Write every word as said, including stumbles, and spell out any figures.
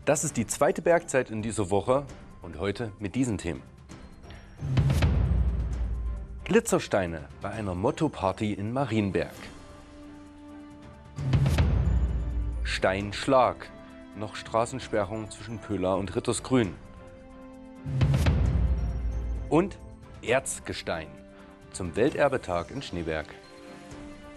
Das ist die zweite Bergzeit in dieser Woche und heute mit diesen Themen. Glitzersteine bei einer Motto-Party in Marienberg. Steinschlag, noch Straßensperrung zwischen Pöhla und Rittersgrün. Und Erzgestein zum Welterbetag in Schneeberg.